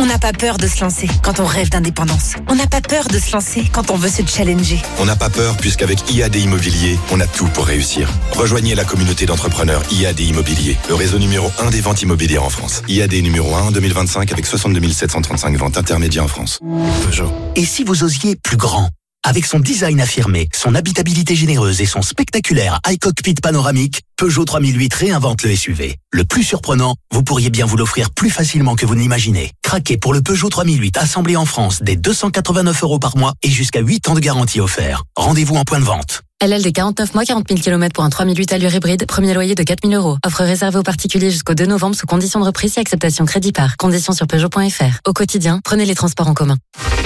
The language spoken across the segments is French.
On n'a pas peur de se lancer quand on rêve d'indépendance. On n'a pas peur de se lancer quand on veut se challenger. On n'a pas peur puisqu'avec IAD Immobilier, on a tout pour réussir. Rejoignez la communauté d'entrepreneurs IAD Immobilier, le réseau numéro 1 des ventes immobilières en France. IAD numéro 1 en 2025 avec 62 735 ventes intermédiaires en France. Peugeot. Et si vous osiez plus grand ? Avec son design affirmé, son habitabilité généreuse et son spectaculaire iCockpit panoramique, Peugeot 3008 réinvente le SUV. Le plus surprenant, vous pourriez bien vous l'offrir plus facilement que vous n'imaginez. Craquez pour le Peugeot 3008 assemblé en France dès 289 € par mois et jusqu'à 8 ans de garantie offert. Rendez-vous en point de vente. LLD 49 mois, 40 000 km pour un 3008 allure hybride, premier loyer de 4 000 €. Offre réservée aux particuliers jusqu'au 2 novembre sous conditions de reprise et acceptation crédit par. Conditions sur Peugeot.fr. Au quotidien, prenez les transports en commun.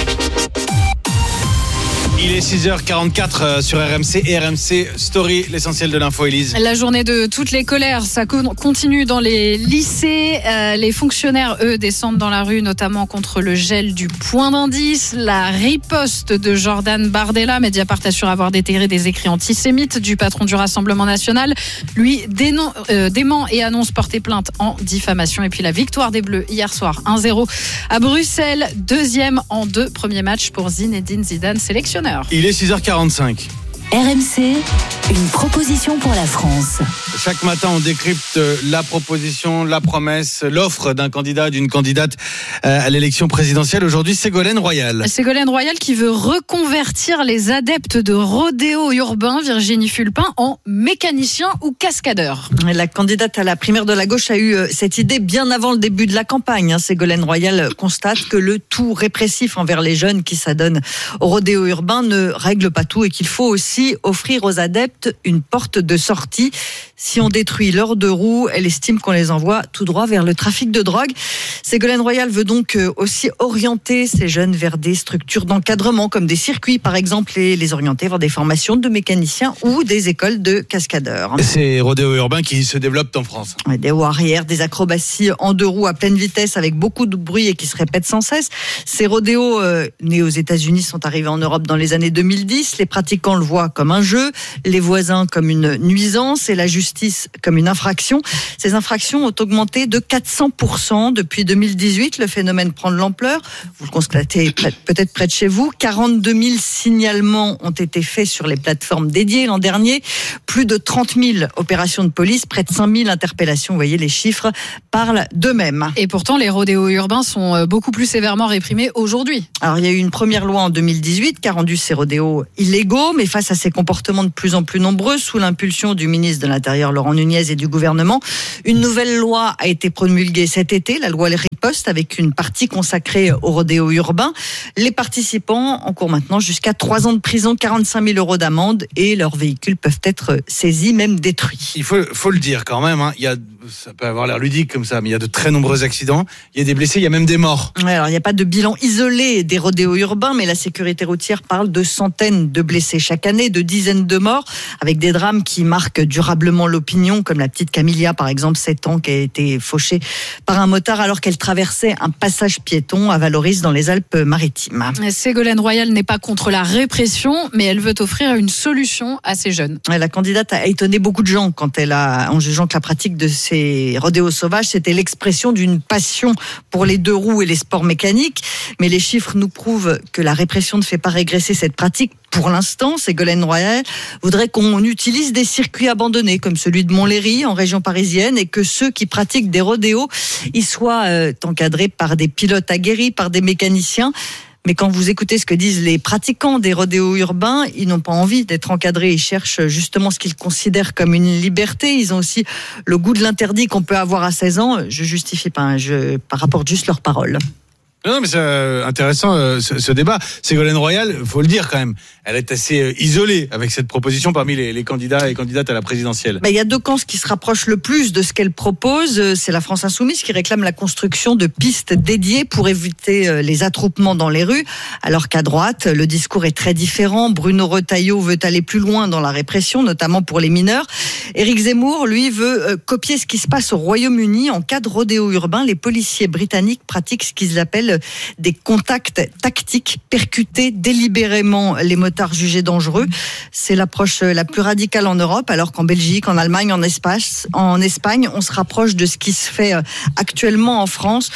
Il est 6h44 sur RMC et RMC Story, l'essentiel de l'info, Élise. La journée de toutes les colères, ça continue dans les lycées. Les fonctionnaires, eux, descendent dans la rue, notamment contre le gel du point d'indice. La riposte de Jordan Bardella, Mediapart assure avoir déterré des écrits antisémites du patron du Rassemblement National. Lui dément et annonce porter plainte en diffamation. Et puis la victoire des Bleus hier soir, 1-0 à Bruxelles. Deuxième en 2 premiers matchs pour Zinedine Zidane, sélectionneur. Il est 6h45. RMC, une proposition pour la France. Chaque matin, on décrypte la proposition, la promesse, l'offre d'un candidat, d'une candidate à l'élection présidentielle. Aujourd'hui, Ségolène Royal. Ségolène Royal qui veut reconvertir les adeptes de rodéo urbain, Virginie Fulpin, en mécaniciens ou cascadeurs. La candidate à la primaire de la gauche a eu cette idée bien avant le début de la campagne. Ségolène Royal constate que le tout répressif envers les jeunes qui s'adonnent au rodéo urbain ne règle pas tout et qu'il faut aussi offrir aux adeptes une porte de sortie. Si on détruit leurs 2 roues, elle estime qu'on les envoie tout droit vers le trafic de drogue. Ségolène Royal veut donc aussi orienter ces jeunes vers des structures d'encadrement comme des circuits par exemple et les orienter vers des formations de mécaniciens ou des écoles de cascadeurs. Ces rodéos urbains qui se développent en France. Des hauts arrière, des acrobaties en 2 roues à pleine vitesse avec beaucoup de bruit et qui se répètent sans cesse. Ces rodéos nés aux États-Unis sont arrivés en Europe dans les années 2010. Les pratiquants le voient comme un jeu, les voisins comme une nuisance et la justice comme une infraction. Ces infractions ont augmenté de 400% depuis 2018. Le phénomène prend de l'ampleur. Vous le constatez peut-être près de chez vous. 42 000 signalements ont été faits sur les plateformes dédiées l'an dernier. Plus de 30 000 opérations de police, près de 5 000 interpellations. Vous voyez, les chiffres parlent d'eux-mêmes. Et pourtant, les rodéos urbains sont beaucoup plus sévèrement réprimés aujourd'hui. Alors, il y a eu une première loi en 2018 qui a rendu ces rodéos illégaux, mais face à ces comportements de plus en plus nombreux, sous l'impulsion du ministre de l'Intérieur Laurent Nunez et du gouvernement, une nouvelle loi a été promulguée cet été, la loi Riposte, avec une partie consacrée au rodéo urbain. Les participants encourent maintenant jusqu'à 3 ans de prison, 45 000 € d'amende et leurs véhicules peuvent être saisis, même détruits. Il faut le dire quand même, hein. Ça peut avoir l'air ludique comme ça, mais il y a de très nombreux accidents, il y a des blessés, il y a même des morts. Alors, il n'y a pas de bilan isolé des rodéos urbains, mais la sécurité routière parle de centaines de blessés chaque année, de dizaines de morts, avec des drames qui marquent durablement l'opinion, comme la petite Camilia, par exemple, 7 ans, qui a été fauchée par un motard alors qu'elle traversait un passage piéton à Valoris dans les Alpes-Maritimes. Ségolène Royal n'est pas contre la répression, mais elle veut offrir une solution à ces jeunes. La candidate a étonné beaucoup de gens en jugeant que la pratique de ces rodéos sauvages, c'était l'expression d'une passion pour les 2 roues et les sports mécaniques. Mais les chiffres nous prouvent que la répression ne fait pas régresser cette pratique. Pour l'instant, Ségolène Royal voudrait qu'on utilise des circuits abandonnés comme celui de Montlhéry en région parisienne et que ceux qui pratiquent des rodéos y soient encadrés par des pilotes aguerris, par des mécaniciens. Mais quand vous écoutez ce que disent les pratiquants des rodéos urbains, ils n'ont pas envie d'être encadrés. Ils cherchent justement ce qu'ils considèrent comme une liberté. Ils ont aussi le goût de l'interdit qu'on peut avoir à 16 ans. Je justifie pas, je rapporte juste leurs paroles. Non, mais c'est intéressant ce débat. Ségolène Royal, faut le dire quand même, elle est assez isolée avec cette proposition parmi les candidats et candidates à la présidentielle. Il y a 2 camps qui se rapprochent le plus de ce qu'elle propose. C'est la France Insoumise qui réclame la construction de pistes dédiées pour éviter les attroupements dans les rues, alors qu'à droite, le discours est très différent. Bruno Retailleau veut aller plus loin dans la répression, notamment pour les mineurs. Éric Zemmour, lui, veut copier ce qui se passe au Royaume-Uni. En cas de rodéo urbain, les policiers britanniques pratiquent ce qu'ils appellent des contacts tactiques, percuter délibérément les motards jugés dangereux. C'est l'approche la plus radicale en Europe, alors qu'en Belgique, en Allemagne, en Espagne, on se rapproche de ce qui se fait actuellement en France.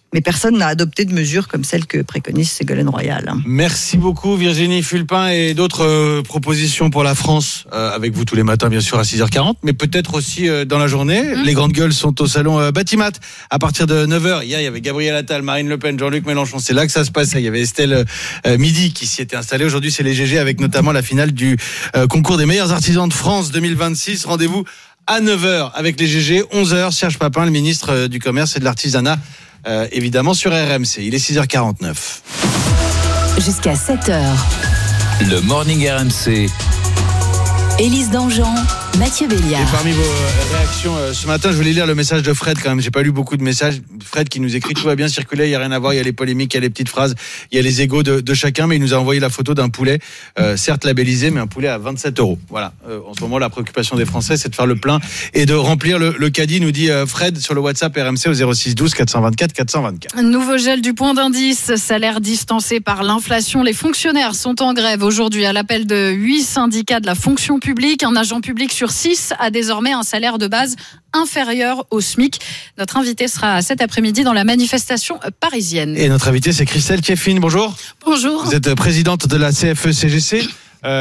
Mais personne n'a adopté de mesures comme celle que préconise Ségolène Royal. Merci beaucoup Virginie Fulpin et d'autres propositions pour la France avec vous tous les matins bien sûr à 6h40 mais peut-être aussi dans la journée. Les grandes gueules sont au salon Batimat à partir de 9h. Hier il y avait Gabriel Attal, Marine Le Pen, Jean-Luc Mélenchon. C'est là que ça se passait. Il y avait Estelle Midi qui s'y était installée. Aujourd'hui c'est les GG avec notamment la finale du concours des meilleurs artisans de France 2026. Rendez-vous à 9h avec les GG. 11h Serge Papin, le ministre du Commerce et de l'Artisanat. Évidemment sur RMC, il est 6h49. Jusqu'à 7h. Le Morning RMC. Élise Dangean, Mathieu Béliard. Et parmi vos réactions ce matin, je voulais lire le message de Fred quand même. J'ai pas lu beaucoup de messages. Fred qui nous écrit tout va bien circuler, il y a rien à voir, il y a les polémiques, il y a les petites phrases, il y a les égos de chacun, mais il nous a envoyé la photo d'un poulet, certes labellisé, mais un poulet à 27 €. Voilà. En ce moment, la préoccupation des Français, c'est de faire le plein et de remplir le caddie, nous dit Fred sur le WhatsApp RMC au 06 12 424 424. Nouveau gel du point d'indice, salaire distancé par l'inflation. Les fonctionnaires sont en grève aujourd'hui à l'appel de 8 syndicats de la fonction publique. Un agent public sur 6 a désormais un salaire de base inférieur au SMIC. Notre invité sera cet après-midi dans la manifestation parisienne. Et notre invité, c'est Christelle Thieffine. Bonjour. Bonjour. Vous êtes présidente de la CFE-CGC.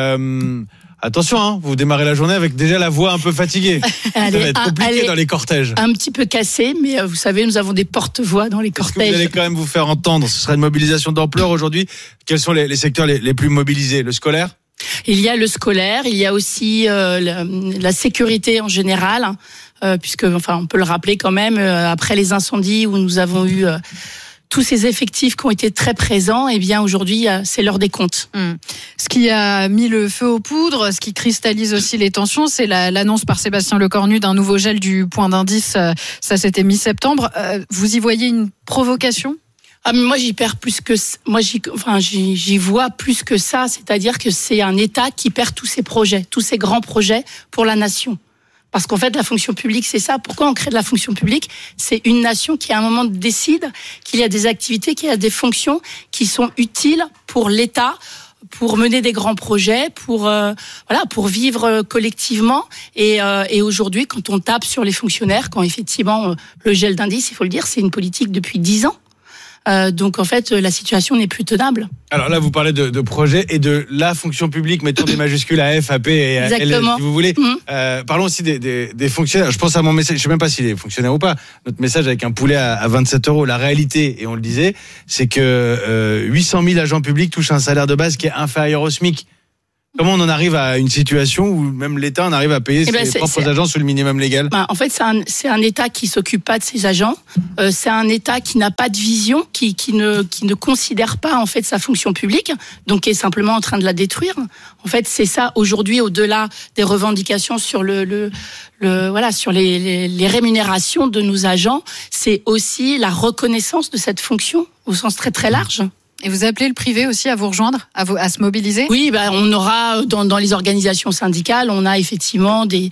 Attention, hein, vous démarrez la journée avec déjà la voix un peu fatiguée. Ça va être compliqué dans les cortèges. Un petit peu cassée, mais vous savez, nous avons des porte-voix dans les cortèges. Est-ce que vous allez quand même vous faire entendre? Ce sera une mobilisation d'ampleur aujourd'hui. Quels sont les secteurs les plus mobilisés? Le scolaire? Il y a le scolaire, il y a aussi la sécurité en général, puisque, enfin, on peut le rappeler quand même, après les incendies où nous avons eu tous ces effectifs qui ont été très présents, eh bien aujourd'hui, c'est l'heure des comptes. Ce qui a mis le feu aux poudres, ce qui cristallise aussi les tensions, c'est l'annonce par Sébastien Lecornu d'un nouveau gel du point d'indice. Ça, c'était mi-septembre. Vous y voyez une provocation ? Ah, mais moi, j'y vois plus que ça. C'est-à-dire que c'est un État qui perd tous ses projets, tous ses grands projets pour la nation. Parce qu'en fait, la fonction publique, c'est ça. Pourquoi on crée de la fonction publique? C'est une nation qui, à un moment, décide qu'il y a des activités, qu'il y a des fonctions qui sont utiles pour l'État, pour mener des grands projets, pour vivre collectivement. Et aujourd'hui, quand on tape sur les fonctionnaires, quand effectivement le gel d'indice, il faut le dire, c'est une politique depuis 10 ans. Donc en fait, la situation n'est plus tenable. Alors là, vous parlez de projet et de la fonction publique, mettons des majuscules à F, à P et à L, si vous voulez. Parlons aussi des fonctionnaires. Je pense à mon message, je ne sais même pas s'il est fonctionnaire ou pas. Notre message avec un poulet à 27 €. La réalité, et on le disait, c'est que 800 000 agents publics touchent un salaire de base qui est inférieur au SMIC. Comment on en arrive à une situation où même l'État en arrive à payer ses propres agents sous le minimum légal? En fait, c'est un État qui s'occupe pas de ses agents. C'est un État qui n'a pas de vision, qui ne considère pas en fait sa fonction publique, donc qui est simplement en train de la détruire. En fait, c'est ça aujourd'hui, au-delà des revendications sur sur les rémunérations de nos agents, c'est aussi la reconnaissance de cette fonction au sens très très large. Et vous appelez le privé aussi à vous rejoindre, à se mobiliser? Oui, on aura dans les organisations syndicales, on a effectivement des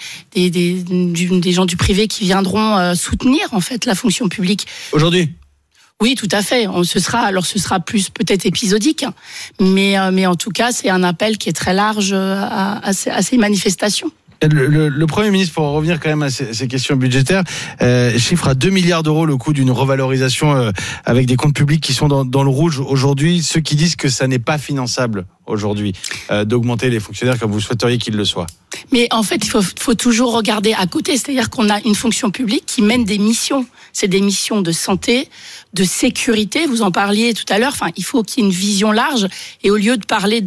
gens du privé qui viendront soutenir en fait la fonction publique. Aujourd'hui? Oui, tout à fait. Ce sera plus peut-être épisodique, mais en tout cas, c'est un appel qui est très large à ces manifestations. Le Premier ministre, pour revenir quand même à ces questions budgétaires, chiffre à 2 milliards d'euros le coût d'une revalorisation avec des comptes publics qui sont dans le rouge aujourd'hui. Ceux qui disent que ça n'est pas finançable aujourd'hui d'augmenter les fonctionnaires comme vous souhaiteriez qu'ils le soient. Mais en fait, il faut toujours regarder à côté. C'est-à-dire qu'on a une fonction publique qui mène des missions. C'est des missions de santé, de sécurité. Vous en parliez tout à l'heure. Enfin, il faut qu'il y ait une vision large. Et au lieu de parler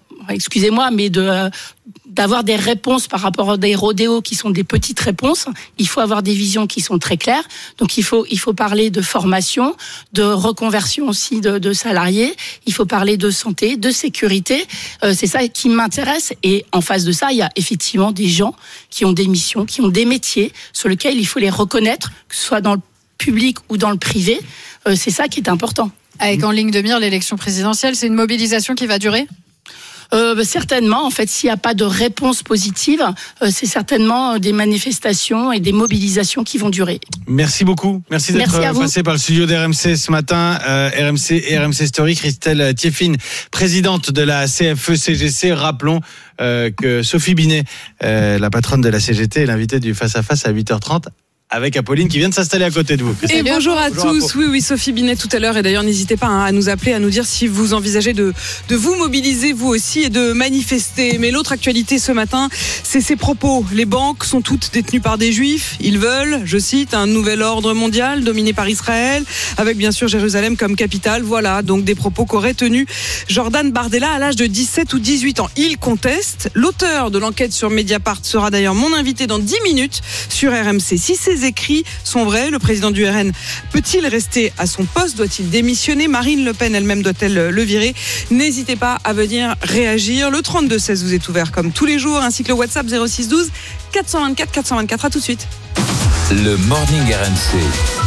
d'avoir des réponses par rapport à des rodéos qui sont des petites réponses, il faut avoir des visions qui sont très claires. Donc il faut parler de formation, de reconversion aussi de salariés, il faut parler de santé, de sécurité. C'est ça qui m'intéresse. Et en face de ça, il y a effectivement des gens qui ont des missions, qui ont des métiers sur lesquels il faut les reconnaître, que ce soit dans le public ou dans le privé. C'est ça qui est important. Avec en ligne de mire l'élection présidentielle, c'est une mobilisation qui va durer ? Certainement, en fait, s'il n'y a pas de réponse positive, c'est certainement des manifestations et des mobilisations qui vont durer. Merci beaucoup. Merci d'être passé par le studio d'RMC ce matin. RMC et RMC Story. Christelle Thieffine, présidente de la CFE-CGC. Rappelons que Sophie Binet, la patronne de la CGT, est l'invitée du Face à Face à 8h30 avec Apolline qui vient de s'installer à côté de vous. Et bonjour à tous. Oui, Sophie Binet tout à l'heure. Et d'ailleurs, n'hésitez pas à nous appeler, à nous dire si vous envisagez de vous mobiliser vous aussi et de manifester. Mais l'autre actualité ce matin, c'est ces propos. Les banques sont toutes détenues par des juifs. Ils veulent, je cite, un nouvel ordre mondial dominé par Israël, avec bien sûr Jérusalem comme capitale. Voilà, donc des propos qu'aurait tenus Jordan Bardella à l'âge de 17 ou 18 ans. Il conteste. L'auteur de l'enquête sur Mediapart sera d'ailleurs mon invité dans 10 minutes sur RMC. Si ces écrits sont vrais, le président du RN peut-il rester à son poste? Doit-il démissionner? Marine Le Pen elle-même doit-elle le virer? N'hésitez pas à venir réagir. Le 32-16 vous est ouvert comme tous les jours, ainsi que le WhatsApp 06 12 424 424. À tout de suite. Le Morning RMC.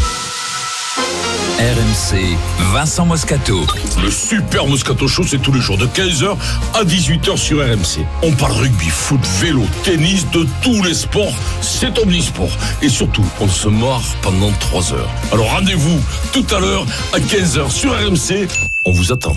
RMC, Vincent Moscato. Le Super Moscato Show, c'est tous les jours de 15h à 18h sur RMC. On parle rugby, foot, vélo, tennis, de tous les sports. C'est omnisport. Et surtout, on se marre pendant 3 heures. Alors rendez-vous tout à l'heure à 15h sur RMC. On vous attend.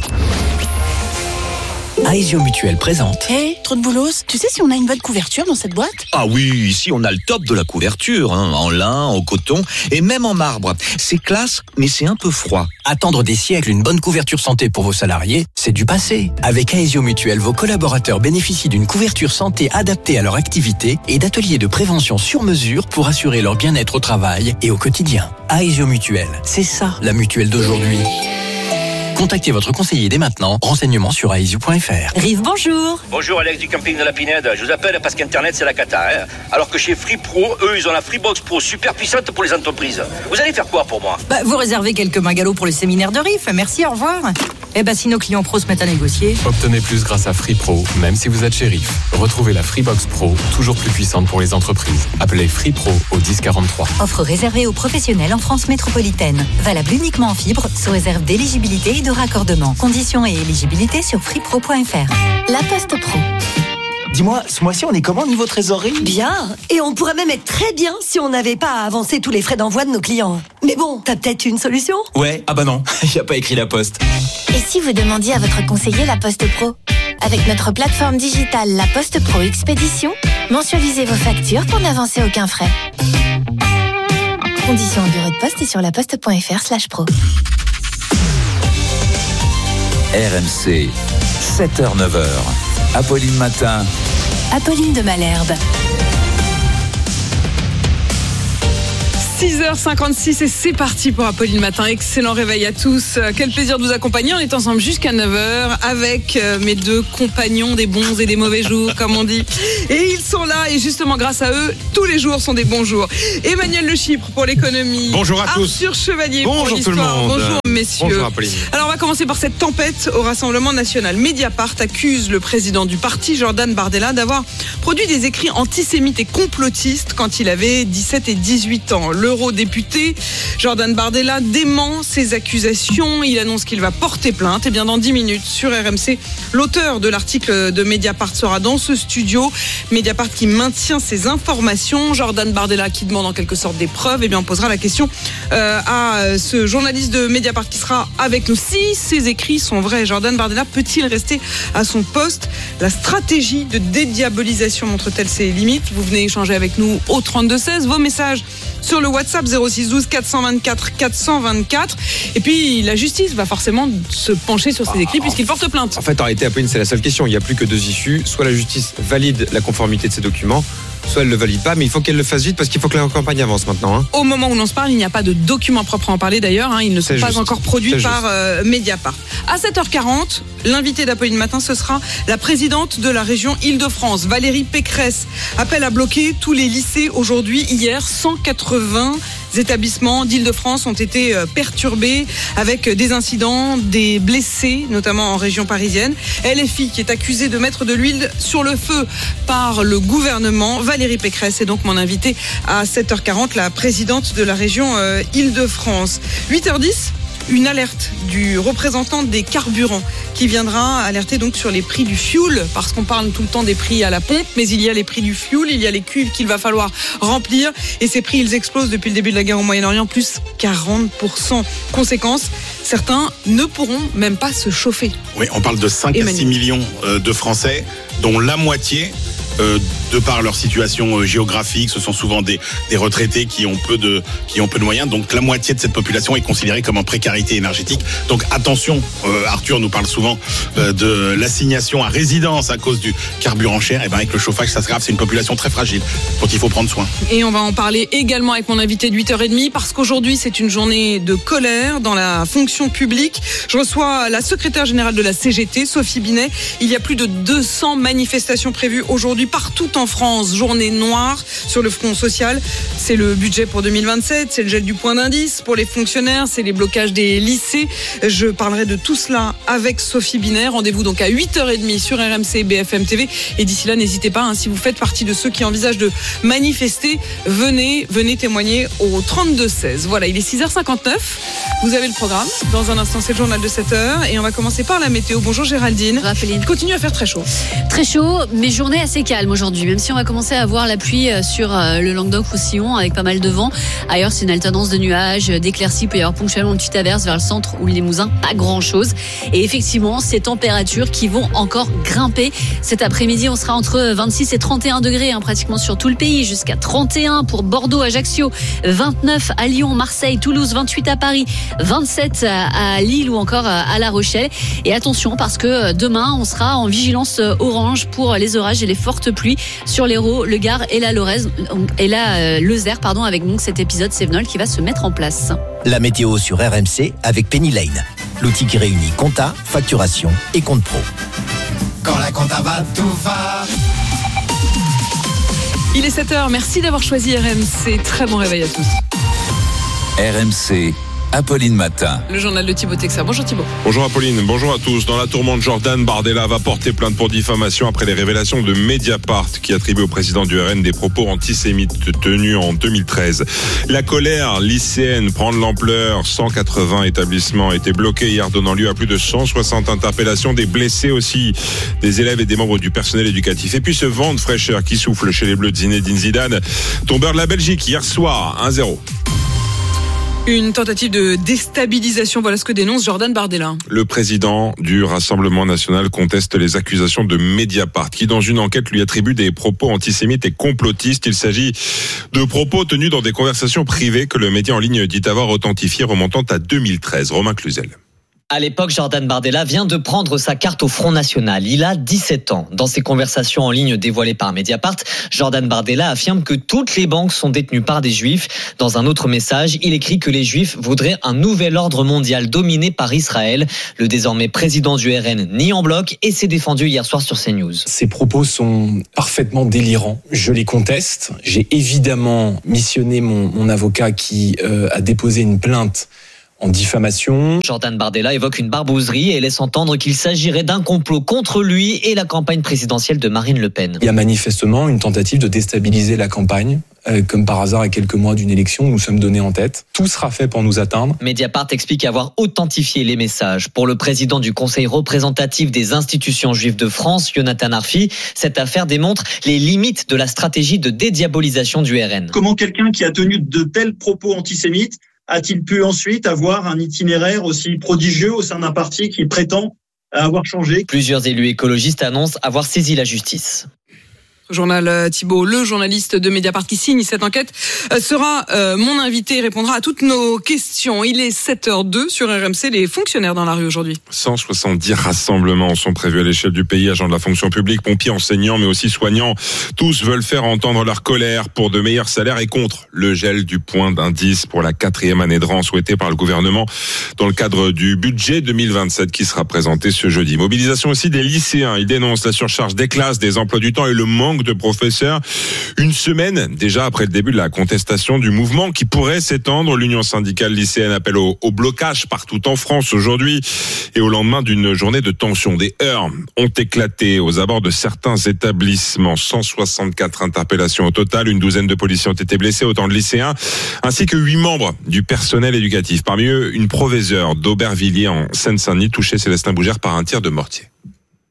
Aesio Mutuel présente. Trop de boulot. Tu sais si on a une bonne couverture dans cette boîte? Ah oui, ici on a le top de la couverture, en lin, en coton et même en marbre. C'est classe, mais c'est un peu froid. Attendre des siècles une bonne couverture santé pour vos salariés, c'est du passé. Avec Aesio Mutuel, vos collaborateurs bénéficient d'une couverture santé adaptée à leur activité et d'ateliers de prévention sur mesure pour assurer leur bien-être au travail et au quotidien. Aesio Mutuel, c'est ça la mutuelle d'aujourd'hui. Contactez votre conseiller dès maintenant. Renseignements sur aesio.fr. Rive, bonjour. Bonjour Alex du camping de la Pinède. Je vous appelle parce qu'Internet c'est la cata. Alors que chez Free Pro, eux ils ont la Freebox Pro super puissante pour les entreprises. Vous allez faire quoi pour moi? Vous réservez quelques magalos pour le séminaire de Riff. Merci, au revoir. Si nos clients pros se mettent à négocier. Obtenez plus grâce à Free Pro, même si vous êtes chez Riff. Retrouvez la Freebox Pro, toujours plus puissante pour les entreprises. Appelez Free Pro au 1043. Offre réservée aux professionnels en France métropolitaine. Valable uniquement en fibre, sous réserve d'éligibilité et de raccordement. Conditions et éligibilité sur freepro.fr. La Poste Pro. Dis-moi, ce mois-ci, on est comment niveau trésorerie? Bien. Et on pourrait même être très bien si on n'avait pas à avancer tous les frais d'envoi de nos clients. Mais bon, t'as peut-être une solution? Ouais, non, il n'y a pas écrit la Poste. Et si vous demandiez à votre conseiller la Poste Pro? Avec notre plateforme digitale La Poste Pro Expédition, mensualisez vos factures pour n'avancer aucun frais. Conditions au bureau de poste et sur laposte.fr/pro. RMC, 7h-9h. Apolline Matin. Apolline de Malherbe. 6h56 et c'est parti pour Apolline Matin. Excellent réveil à tous. Quel plaisir de vous accompagner. On est ensemble jusqu'à 9h avec mes deux compagnons des bons et des mauvais jours, comme on dit. Et ils sont là et justement grâce à eux, tous les jours sont des bons jours. Emmanuel Le Chypre pour l'économie. Bonjour à tous. Arthur Chevalier bonjour pour l'histoire. Tout le monde. Bonjour messieurs. Bonjour Apolline. Alors on va commencer par cette tempête au Rassemblement National. Mediapart accuse le président du parti, Jordan Bardella, d'avoir produit des écrits antisémites et complotistes quand il avait 17 et 18 ans. L'eurodéputé Jordan Bardella dément ces accusations. Il annonce qu'il va porter plainte. Et bien dans 10 minutes sur RMC, l'auteur de l'article de Mediapart sera dans ce studio. Mediapart qui maintient ses informations. Jordan Bardella qui demande en quelque sorte des preuves. Et bien on posera la question à ce journaliste de Mediapart qui sera avec nous. Si ces écrits sont vrais, Jordan Bardella peut-il rester à son poste? La stratégie de dédiabolisation montre-t-elle ses limites? Vous venez échanger avec nous au 32-16. Vos messages sur le WhatsApp 06 12 424 424. Et puis la justice va forcément se pencher sur ces écrits puisqu'il porte plainte. En fait, en réalité, Apolline, c'est la seule question. Il n'y a plus que deux issues. Soit la justice valide la conformité de ces documents, soit elle ne le valide pas, mais il faut qu'elle le fasse vite parce qu'il faut que la campagne avance maintenant. Au moment où l'on se parle, il n'y a pas de documents proprement en parler d'ailleurs. Ils ne sont pas encore produits par Mediapart. À 7h40, l'invité d'Apolline Matin, ce sera la présidente de la région Île-de-France, Valérie Pécresse. Appelle à bloquer tous les lycées aujourd'hui. Hier, 180 établissements d'Île-de-France ont été perturbés avec des incidents, des blessés, notamment en région parisienne. LFI qui est accusée de mettre de l'huile sur le feu par le gouvernement. Valérie Pécresse est donc mon invitée à 7h40, la présidente de la région Île-de-France. 8h10. Une alerte du représentant des carburants qui viendra alerter donc sur les prix du fuel, parce qu'on parle tout le temps des prix à la pompe, mais il y a les prix du fuel, il y a les cuves qu'il va falloir remplir, et ces prix ils explosent depuis le début de la guerre au Moyen-Orient, plus 40%. Conséquence, certains ne pourront même pas se chauffer. Oui, on parle de 5 à 6 millions de Français, dont la moitié de par leur situation géographique, ce sont souvent des retraités qui ont peu de moyens. Donc la moitié de cette population est considérée comme en précarité énergétique. Donc attention, Arthur nous parle souvent de l'assignation à résidence à cause du carburant cher. Et ben avec le chauffage, ça se grave, c'est une population très fragile dont il faut prendre soin. Et on va en parler également avec mon invité de 8h30 parce qu'aujourd'hui c'est une journée de colère dans la fonction publique. Je reçois la secrétaire générale de la CGT, Sophie Binet. Il y a plus de 200 manifestations prévues aujourd'hui partout en France. Journée noire sur le front social. C'est le budget pour 2027, c'est le gel du point d'indice pour les fonctionnaires, c'est les blocages des lycées. Je parlerai de tout cela avec Sophie Binet. Rendez-vous donc à 8h30 sur RMC et BFM TV. Et d'ici là, n'hésitez pas, si vous faites partie de ceux qui envisagent de manifester, venez témoigner au 32-16. Voilà, il est 6h59. Vous avez le programme. Dans un instant, c'est le journal de 7h. Et on va commencer par la météo. Bonjour Géraldine. Il continue à faire très chaud. Très chaud, mais journée assez calme aujourd'hui. Même si on va commencer à avoir la pluie sur le Languedoc-Roussillon avec pas mal de vent. Ailleurs, c'est une alternance de nuages, d'éclaircies. Il peut y avoir ponctuellement une petite averse vers le centre ou le Limousin. Pas grand-chose. Et effectivement, ces températures qui vont encore grimper. Cet après-midi, on sera entre 26 et 31 degrés, pratiquement sur tout le pays. Jusqu'à 31 pour Bordeaux, Ajaccio, 29 à Lyon, Marseille, Toulouse, 28 à Paris, 27 à Lille ou encore à La Rochelle. Et attention parce que demain, on sera en vigilance orange pour les orages et les fortes pluies sur l'Hérault, le Gard et la Lozère, avec donc cet épisode Sévenol qui va se mettre en place. La météo sur RMC avec Penny Lane, l'outil qui réunit compta, facturation et compte pro. Quand la compta va, tout va. Il est 7h, merci d'avoir choisi RMC. Très bon réveil à tous. RMC, Apolline Matin. Le journal de Thibaut Texer. Bonjour Thibaut. Bonjour Apolline, bonjour à tous. Dans la tourmente, Jordan Bardella va porter plainte pour diffamation après les révélations de Mediapart qui attribue au président du RN des propos antisémites tenus en 2013. La colère lycéenne prend de l'ampleur. 180 établissements étaient bloqués hier, donnant lieu à plus de 160 interpellations, des blessés aussi, des élèves et des membres du personnel éducatif. Et puis ce vent de fraîcheur qui souffle chez les Bleus de Zinedine Zidane, tombeur de la Belgique hier soir, 1-0. Une tentative de déstabilisation, voilà ce que dénonce Jordan Bardella. Le président du Rassemblement national conteste les accusations de Mediapart, qui dans une enquête lui attribue des propos antisémites et complotistes. Il s'agit de propos tenus dans des conversations privées que le média en ligne dit avoir authentifiées remontant à 2013. Romain Cluzel. À l'époque, Jordan Bardella vient de prendre sa carte au Front National. Il a 17 ans. Dans ses conversations en ligne dévoilées par Mediapart, Jordan Bardella affirme que toutes les banques sont détenues par des juifs. Dans un autre message, il écrit que les juifs voudraient un nouvel ordre mondial dominé par Israël. Le désormais président du RN nie en bloc et s'est défendu hier soir sur CNews. Ces propos sont parfaitement délirants. Je les conteste. J'ai évidemment missionné mon avocat qui a déposé une plainte en diffamation. Jordan Bardella évoque une barbouzerie et laisse entendre qu'il s'agirait d'un complot contre lui et la campagne présidentielle de Marine Le Pen. Il y a manifestement une tentative de déstabiliser la campagne. Comme par hasard, à quelques mois d'une élection, nous sommes donnés en tête. Tout sera fait pour nous atteindre. Mediapart explique avoir authentifié les messages. Pour le président du Conseil représentatif des institutions juives de France, Jonathan Arfi, cette affaire démontre les limites de la stratégie de dédiabolisation du RN. Comment quelqu'un qui a tenu de tels propos antisémites a-t-il pu ensuite avoir un itinéraire aussi prodigieux au sein d'un parti qui prétend avoir changé ? Plusieurs élus écologistes annoncent avoir saisi la justice. Journal Thibaut, le journaliste de Mediapart qui signe cette enquête, sera mon invité et répondra à toutes nos questions. Il est 7h02 sur RMC, les fonctionnaires dans la rue aujourd'hui. 170 rassemblements sont prévus à l'échelle du pays, agents de la fonction publique, pompiers, enseignants, mais aussi soignants. Tous veulent faire entendre leur colère pour de meilleurs salaires et contre le gel du point d'indice pour la 4e année de rang souhaité par le gouvernement dans le cadre du budget 2027 qui sera présenté ce jeudi. Mobilisation aussi des lycéens. Ils dénoncent la surcharge des classes, des emplois du temps et le manque de professeurs. Une semaine déjà après le début de la contestation du mouvement qui pourrait s'étendre. L'Union syndicale lycéenne appelle au blocage partout en France aujourd'hui et au lendemain d'une journée de tension. Des heurts ont éclaté aux abords de certains établissements. 164 interpellations au total. Une douzaine de policiers ont été blessés, autant de lycéens, ainsi que 8 membres du personnel éducatif. Parmi eux, une proviseure d'Aubervilliers en Seine-Saint-Denis touchée, Célestin Bougère, par un tir de mortier.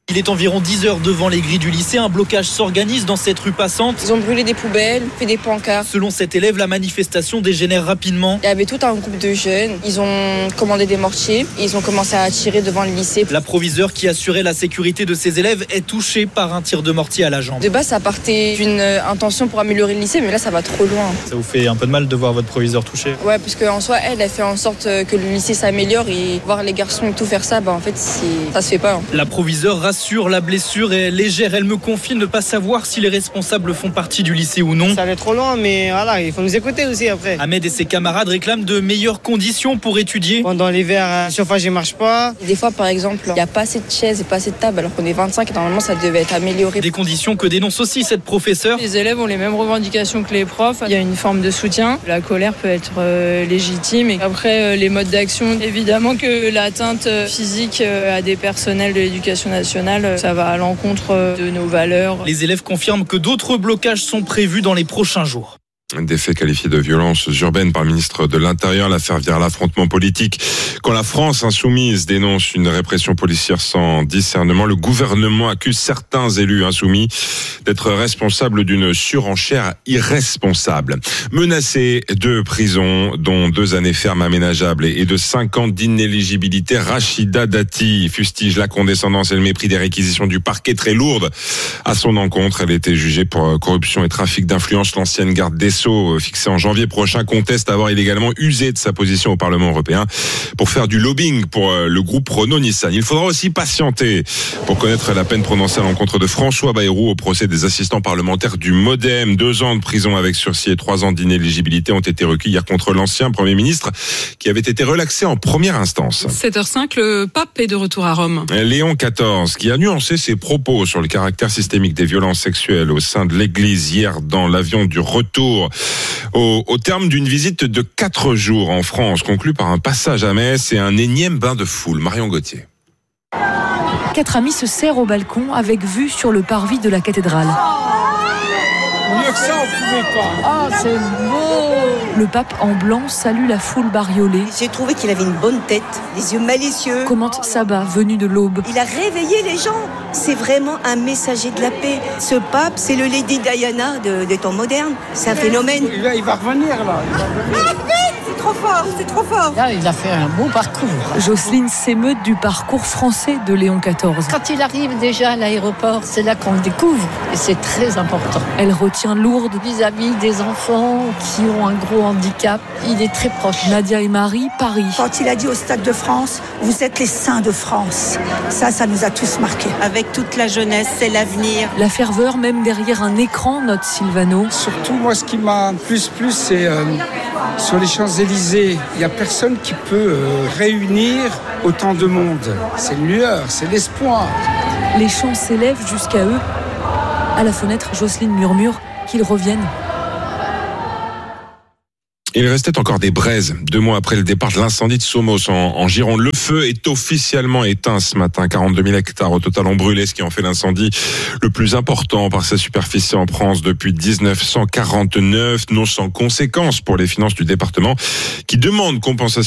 Il est environ 10 heures devant les grilles du lycée. Un blocage s'organise dans cette rue passante. Ils ont brûlé des poubelles, fait des pancartes. Selon cet élève, la manifestation dégénère rapidement. Il y avait tout un groupe de jeunes. Ils ont commandé des mortiers et ils ont commencé à tirer devant le lycée. La proviseure qui assurait la sécurité de ses élèves est touchée par un tir de mortier à la jambe. De base, ça partait d'une intention pour améliorer le lycée, mais là, ça va trop loin. Ça vous fait un peu de mal de voir votre proviseure touchée? Ouais, parce qu'en soi, elle fait en sorte que le lycée s'améliore et voir les garçons et tout faire ça, en fait, ça se fait pas. La proviseure rassure, la blessure est légère. Elle me confie ne pas savoir si les responsables font partie du lycée ou non. Ça allait trop loin, mais voilà, il faut nous écouter aussi après. Ahmed et ses camarades réclament de meilleures conditions pour étudier. Pendant l'hiver, le chauffage ne marche pas. Des fois, par exemple, il n'y a pas assez de chaises et pas assez de tables, alors qu'on est 25 et normalement, ça devait être amélioré. Des conditions que dénonce aussi cette professeure. Les élèves ont les mêmes revendications que les profs. Il y a une forme de soutien. La colère peut être légitime. Et après, les modes d'action, évidemment que l'atteinte physique à des personnels de l'éducation nationale, ça va à l'encontre de nos valeurs. Les élèves confirment que d'autres blocages sont prévus dans les prochains jours. Des faits qualifiés de violences urbaines par le ministre de l'Intérieur, l'affaire vire à l'affrontement politique. Quand la France insoumise dénonce une répression policière sans discernement, le gouvernement accuse certains élus insoumis d'être responsables d'une surenchère irresponsable. Menacée de prison, dont 2 années ferme aménageables et de 5 ans d'inéligibilité, Rachida Dati fustige la condescendance et le mépris des réquisitions du parquet très lourdes à son encontre. Elle a été jugée pour corruption et trafic d'influence. L'ancienne garde des Sceaux, fixée en janvier prochain, conteste avoir illégalement usé de sa position au Parlement européen pour faire du lobbying pour le groupe Renault-Nissan. Il faudra aussi patienter pour connaître la peine prononcée à l'encontre de François Bayrou au procès des assistants parlementaires du MoDem. 2 ans de prison avec sursis et 3 ans d'inéligibilité ont été requis hier contre l'ancien Premier ministre qui avait été relaxé en première instance. 7h05, le pape est de retour à Rome. Léon XIV, qui a nuancé ses propos sur le caractère systémique des violences sexuelles au sein de l'Église hier dans l'avion du retour au terme d'une visite de 4 jours en France, conclue par un passage à Metz et un énième bain de foule. Marion Gauthier. 4 amis se serrent au balcon avec vue sur le parvis de la cathédrale. Mieux que ça, on pouvait pas. Ah, c'est beau! Le pape en blanc salue la foule bariolée. J'ai trouvé qu'il avait une bonne tête, des yeux malicieux. Commente Saba, venu de l'Aube. Il a réveillé les gens. C'est vraiment un messager de la paix. Ce pape, c'est le Lady Diana des temps modernes. C'est un phénomène. Il va revenir là. C'est trop fort. Là, il a fait un beau parcours. Jocelyne s'émeut du parcours français de Léon XIV. Quand il arrive déjà à l'aéroport, c'est là qu'on le découvre. Et c'est très important. Elle retient Lourdes. Vis-à-vis des enfants qui ont un gros handicap, il est très proche. Nadia et Marie, Paris. Quand il a dit au Stade de France, vous êtes les saints de France. Ça nous a tous marqués. Avec toute la jeunesse, c'est l'avenir. La ferveur, même derrière un écran, note Silvano. Surtout, moi, ce qui m'a plus, c'est sur les Champs-Élysées. Il n'y a personne qui peut réunir autant de monde. C'est une lueur, c'est l'espoir. Les chants s'élèvent jusqu'à eux. À la fenêtre, Jocelyne murmure qu'ils reviennent. Il restait encore des braises 2 mois après le départ de l'incendie de Somos en Gironde. Le feu est officiellement éteint ce matin. 42 000 hectares au total ont brûlé, ce qui en fait l'incendie le plus important par sa superficie en France depuis 1949. Non sans conséquences pour les finances du département qui demandent compensation